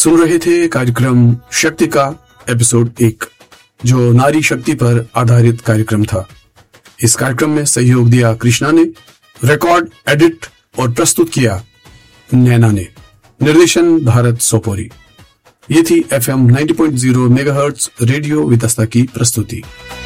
सुन रहे थे कार्यक्रम शक्ति का एपिसोड 1, जो नारी शक्ति पर आधारित कार्यक्रम था। इस कार्यक्रम में सहयोग दिया कृष्णा ने, रिकॉर्ड, एडिट और प्रस्तुत किया नैना ने। निर्देशन भारत सोपोरी। ये थी FM 90.0 मेगाहर्ट्ज रेडियो वितस्ता की प्रस्तुति।